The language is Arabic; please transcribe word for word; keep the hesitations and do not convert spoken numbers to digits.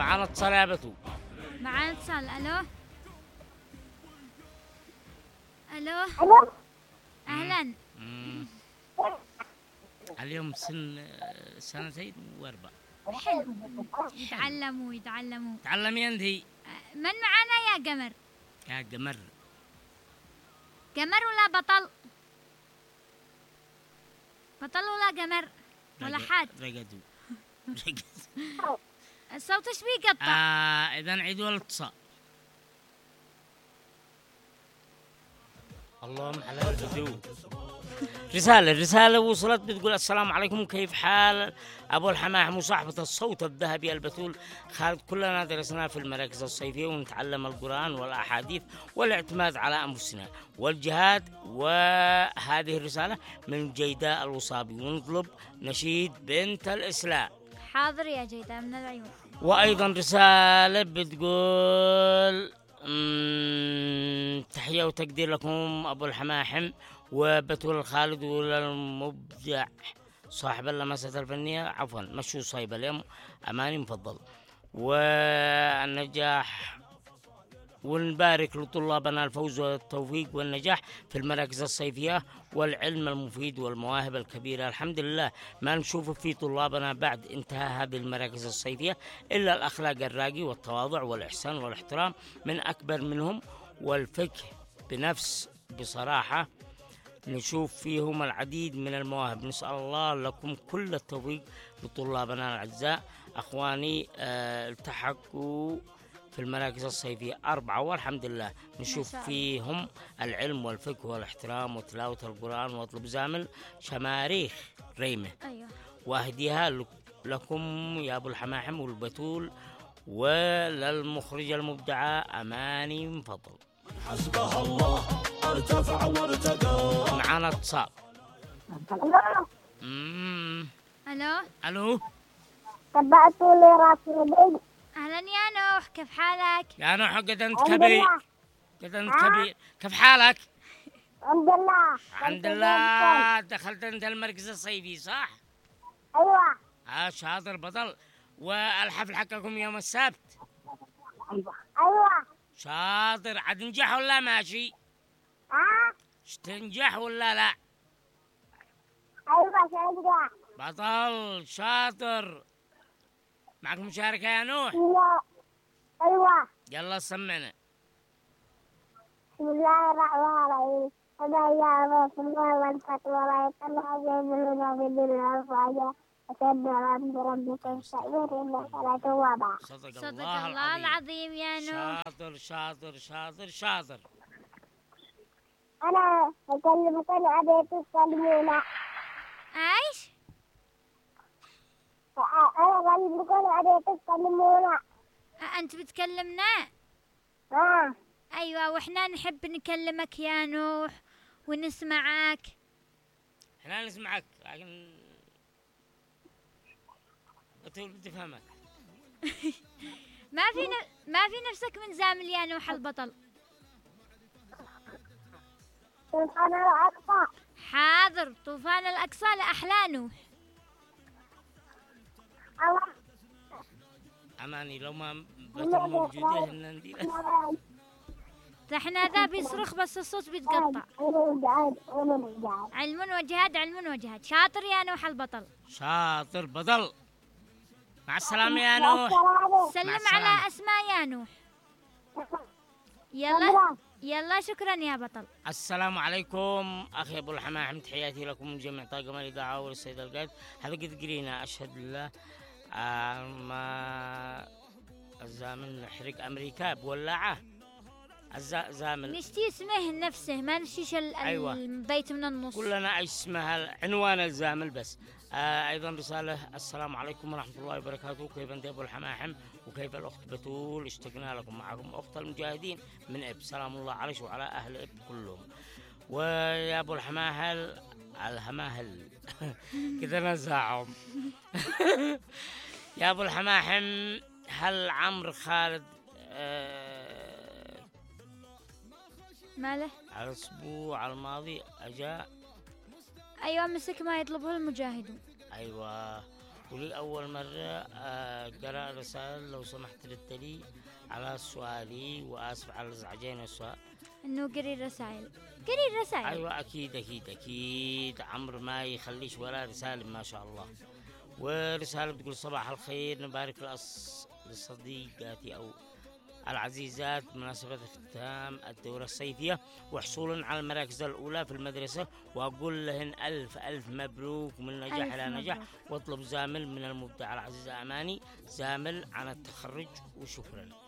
معانا اتصال يا بتول. معانا اتصال. الو الو الو اهلا. مم. اليوم سن سنتين واربع. حلو، يتعلموا يتعلموا. تعلمي انت. من معانا يا قمر؟ يا قمر. قمر ولا بطل؟ بطل ولا قمر ولا حاد؟ رقدوا رقدوا. الصوت ايش بيقطع؟ آه اذا عيدوا الاتصال. اللهم على البدو. رسالة رسالة وصلت بتقول السلام عليكم، كيف حال أبو الحماحم وصاحبة الصوت الذهبي البتول خالد؟ كلنا درسنا في المراكز الصيفية ونتعلم القرآن والأحاديث والاعتماد على أنفسنا والجهاد. وهذه الرسالة من جيداء الوصابي، ونطلب نشيد بنت الإسلام. حاضر يا جيدة من العيون. وأيضا رسالة بتقول تحية وتقدير لكم أبو الحماحم وبتول الخالد وللمبدع صاحب اللمسة الفنية، عفوا مشو صايب اليوم أماني مفضل، والنجاح. ونبارك لطلابنا الفوز والتوفيق والنجاح في المراكز الصيفية والعلم المفيد والمواهب الكبيرة. الحمد لله ما نشوف في طلابنا بعد انتهاء هذه المراكز الصيفية إلا الأخلاق الراقي والتواضع والإحسان والاحترام من أكبر منهم، والفقه بنفس بصراحة نشوف فيهم العديد من المواهب. نسأل الله لكم كل التوفيق لطلابنا الأعزاء. أخواني اه التحقوا في المراكز الصيفية أربعة والحمد لله نشوف فيهم العلم والفقه والاحترام وتلاوة القرآن. واطلب زامل شماريخ ريمة. أيوة. وأهديها لكم يا أبو الحماحم والبتول وللمخرجة المبدعة أماني مفضل. حسبها الله ارتفع وارتقى. معانا اتصال. الو الو الو تبعتوا لي راسي. اهلا يا نوح، كيف حالك؟ يا نوح قد انت كبير، قد انت كبير، كيف حالك؟ الحمد لله. الحمد لله. دخلت انت المركز الصيفي صح؟ ايوه. اه شاطر بطل. والحفل حقكم يوم السبت؟ ايوه ايوه. شاطر. عاد نجح ولا ماشي؟ ها؟ تنجح ولا لا؟ ايوه سنجح. بطل شاطر. معك مشاركة يا نوح؟ ايوه ايوه. يلا سمعنا. بسم الله الرحمن الرحيم. هذا يا رب الله والفتوى ورايت الله جميلنا بالله الفاجة أشد رب ربكم شعير إنك لا توابع. صدق, صدق الله, الله العظيم. العظيم يا نوح. شاطر شاطر شاطر شاطر. أنا أكلمك أبي تسلمونا. ايش؟ أنا أكلمك أبي تسلمونا. انت بتكلمنا؟ ها. ايوه، واحنا نحب نكلمك يا نوح ونسمعك. احنا نسمعك لكن بتقول بتفهمك. ما في ن... ما في نفسك من زامل يا نوح البطل. طوفان الأقصى. حاضر. طوفان الأقصى لأحلى نوح. أماني لو ما بتم موجودة هنا ندير. احنا ذا بيصرخ بس الصوت بيتقطع. علم وجهاد علم وجهاد. شاطر يا نوح البطل. شاطر بطل. مع السلامة يا نوح. سلم على أسماء يا نوح. يلا يلا شكرا يا بطل. السلام عليكم أخي أبو الحماحم، تحياتي لكم من جميع طاقم الإذاعة والسيد القائد. هذا قد قرينا أشهد لله آه ما الزامن نحرق أمريكا بولاعة. الزامن نشتي اسمه نفسه، ما نشتيش ال... أيوة. البيت من النص. كلنا اسمها عنوان الزامل بس. آه أيضا رسالة السلام عليكم ورحمة الله وبركاته، كيف أنت أبو الحماحم وكيف الأخت بتول؟ اشتقنا لكم. معكم أخت المجاهدين من إب، سلام الله عليك وعلى أهل إب كلهم. ويا أبو الحماهل الهماهل كذا نزاعهم. يا أبو الحماحم، هل عمرو خالد آه ماله؟ الأسبوع الماضي أجا؟ أيوة مسك ما يطلبه المجاهدون. أيوة. ولي أول مرة آه، قراء رسائل، لو سمحت للتلي على سؤالي، وآسف على الإزعاجين السؤال. إنه قري الرسائل، قري الرسائل. أيوة أكيد أكيد أكيد، عمر ما يخليش ولا رسالة ما شاء الله. ورسالة بتقول صباح الخير، نبارك لأص... لصديقاتي أو العزيزات بمناسبة اختتام الدورة الصيفية وحصولا على المراكز الأولى في المدرسة، وأقول لهن ألف ألف مبروك من نجاح ألف إلى نجاح. مبروك. واطلب زامل من المبدعة العزيزة أماني زامل عن التخرج، وشكرا.